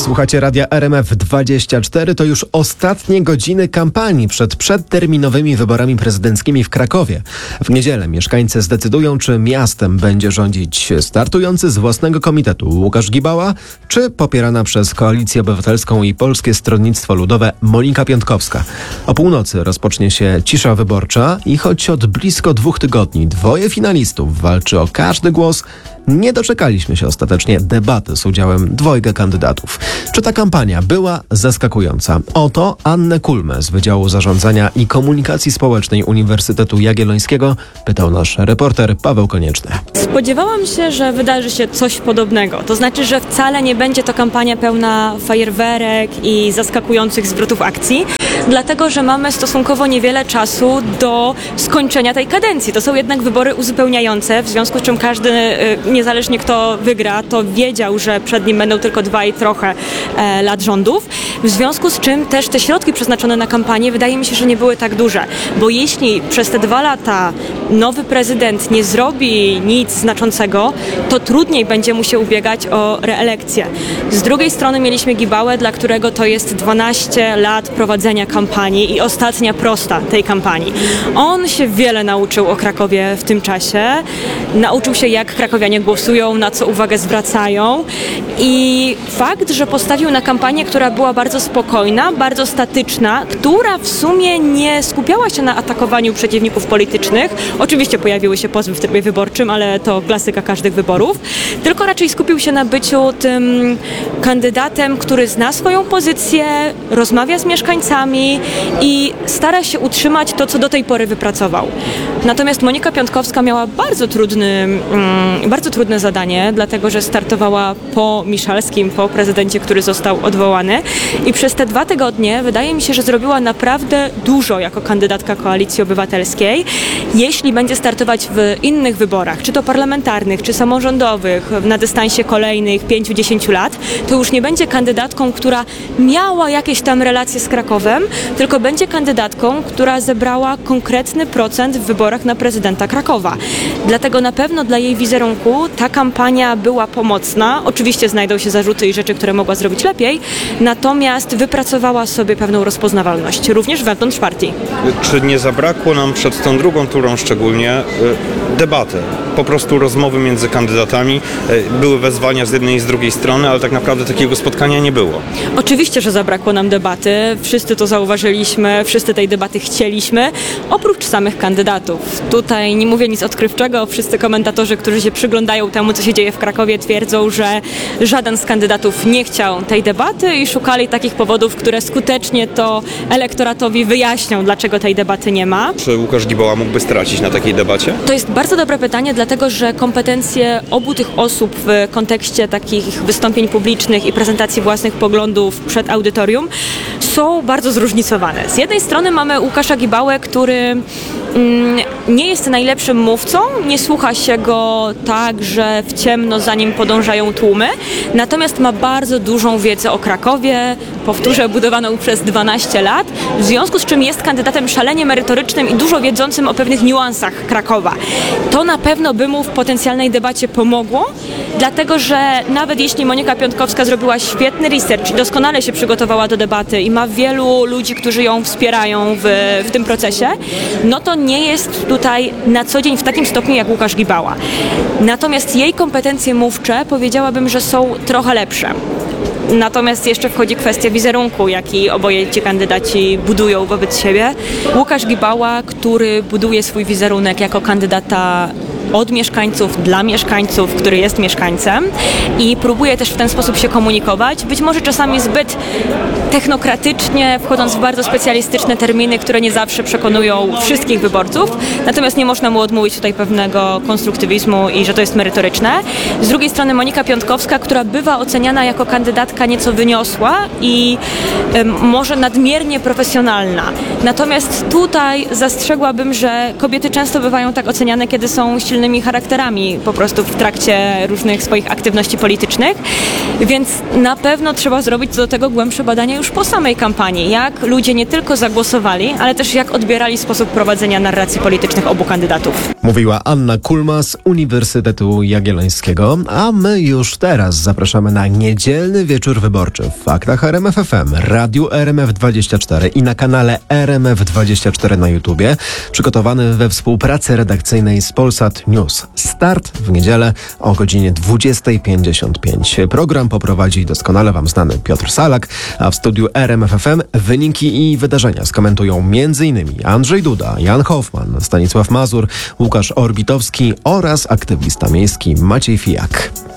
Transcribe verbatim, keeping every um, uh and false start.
Słuchacie Radia R M F dwadzieścia cztery. To już ostatnie godziny kampanii przed przedterminowymi wyborami prezydenckimi w Krakowie. W niedzielę mieszkańcy zdecydują, czy miastem będzie rządzić startujący z własnego komitetu Łukasz Gibała, czy popierana przez Koalicję Obywatelską i Polskie Stronnictwo Ludowe Monika Piontkowska. O północy rozpocznie się cisza wyborcza i choć od blisko dwóch tygodni dwoje finalistów walczy o każdy głos, nie doczekaliśmy się ostatecznie debaty z udziałem dwojga kandydatów. Czy ta kampania była zaskakująca? O to Annę Kulmę z Wydziału Zarządzania i Komunikacji Społecznej Uniwersytetu Jagiellońskiego pytał nasz reporter Paweł Konieczny. Spodziewałam się, że wydarzy się coś podobnego. To znaczy, że wcale nie będzie to kampania pełna fajerwerek i zaskakujących zwrotów akcji, dlatego że mamy stosunkowo niewiele czasu do skończenia tej kadencji. To są jednak wybory uzupełniające, w związku z czym każdy, niezależnie kto wygra, to wiedział, że przed nim będą tylko dwa i trochę e, lat rządów. W związku z czym też te środki przeznaczone na kampanię wydaje mi się, że nie były tak duże. Bo jeśli przez te dwa lata nowy prezydent nie zrobi nic znaczącego, to trudniej będzie mu się ubiegać o reelekcję. Z drugiej strony mieliśmy Gibałę, dla którego to jest dwanaście lat prowadzenia kampanii i ostatnia prosta tej kampanii. On się wiele nauczył o Krakowie w tym czasie. Nauczył się, jak krakowianie głosują, na co uwagę zwracają i fakt, że postawił na kampanię, która była bardzo spokojna, bardzo statyczna, która w sumie nie skupiała się na atakowaniu przeciwników politycznych. Oczywiście pojawiły się pozwy w trybie wyborczym, ale to klasyka każdych wyborów, tylko raczej skupił się na byciu tym kandydatem, który zna swoją pozycję, rozmawia z mieszkańcami i stara się utrzymać to, co do tej pory wypracował. Natomiast Monika Piontkowska miała bardzo trudny, mm, bardzo trudne zadanie, dlatego że startowała po Miszalskim, po prezydencie, który został odwołany i przez te dwa tygodnie wydaje mi się, że zrobiła naprawdę dużo jako kandydatka Koalicji Obywatelskiej. Jeśli będzie startować w innych wyborach, czy to parlamentarnych, czy samorządowych, na dystansie kolejnych pięciu do dziesięciu lat, to już nie będzie kandydatką, która miała jakieś tam relacje z Krakowem, tylko będzie kandydatką, która zebrała konkretny procent w wyborach na prezydenta Krakowa. Dlatego na pewno dla jej wizerunku ta kampania była pomocna. Oczywiście znajdą się zarzuty i rzeczy, które mogła zrobić lepiej, natomiast wypracowała sobie pewną rozpoznawalność, również wewnątrz partii. Czy nie zabrakło nam przed tą drugą turą szczególnie debaty, po prostu rozmowy między kandydatami? Były wezwania z jednej i z drugiej strony, ale tak naprawdę takiego spotkania nie było. Oczywiście, że zabrakło nam debaty. Wszyscy to zauważyliśmy, wszyscy tej debaty chcieliśmy, oprócz samych kandydatów. Tutaj nie mówię nic odkrywczego, wszyscy komentatorzy, którzy się przyglądają temu, co się dzieje w Krakowie, twierdzą, że żaden z kandydatów nie chciał tej debaty i szukali takich powodów, które skutecznie to elektoratowi wyjaśnią, dlaczego tej debaty nie ma. Czy Łukasz Gibała mógłby stracić na takiej debacie? To jest bardzo dobre pytanie, dlatego że kompetencje obu tych osób w kontekście takich wystąpień publicznych i prezentacji własnych poglądów przed audytorium są bardzo zróżnicowane. Z jednej strony mamy Łukasza Gibałę, który mm, nie jest najlepszym mówcą, nie słucha się go tak, że w ciemno za nim podążają tłumy, natomiast ma bardzo dużą wiedzę o Krakowie, powtórzę, budowaną przez dwanaście lat, w związku z czym jest kandydatem szalenie merytorycznym i dużo wiedzącym o pewnych niuansach Krakowa. To na pewno by mu w potencjalnej debacie pomogło, dlatego że nawet jeśli Monika Piontkowska zrobiła świetny research i doskonale się przygotowała do debaty i ma wielu ludzi, którzy ją wspierają w, w tym procesie, no to nie jest tutaj na co dzień w takim stopniu jak Łukasz Gibała. Natomiast jej kompetencje mówcze powiedziałabym, że są trochę lepsze. Natomiast jeszcze wchodzi kwestia wizerunku, jaki oboje ci kandydaci budują wobec siebie. Łukasz Gibała, który buduje swój wizerunek jako kandydata od mieszkańców, dla mieszkańców, który jest mieszkańcem i próbuje też w ten sposób się komunikować, być może czasami zbyt technokratycznie, wchodząc w bardzo specjalistyczne terminy, które nie zawsze przekonują wszystkich wyborców, natomiast nie można mu odmówić tutaj pewnego konstruktywizmu i że to jest merytoryczne. Z drugiej strony Monika Piontkowska, która bywa oceniana jako kandydatka nieco wyniosła i y, może nadmiernie profesjonalna. Natomiast tutaj zastrzegłabym, że kobiety często bywają tak oceniane, kiedy są silne poszczególnymi charakterami po prostu w trakcie różnych swoich aktywności politycznych, więc na pewno trzeba zrobić co do tego głębsze badania już po samej kampanii, jak ludzie nie tylko zagłosowali, ale też jak odbierali sposób prowadzenia narracji politycznych obu kandydatów. Mówiła Anna Kulma z Uniwersytetu Jagiellońskiego, a my już teraz zapraszamy na niedzielny wieczór wyborczy w Faktach R M F F M, Radiu R M F dwadzieścia cztery i na kanale R M F dwadzieścia cztery na YouTubie, przygotowany we współpracy redakcyjnej z Polsat News. Start w niedzielę o godzinie dwudziestej pięćdziesiąt pięć. Program poprowadzi doskonale Wam znany Piotr Salak, a w studiu R M F F M wyniki i wydarzenia skomentują m.in. Andrzej Duda, Jan Hoffman, Stanisław Mazur, Łukasz Orbitowski oraz aktywista miejski Maciej Fijak.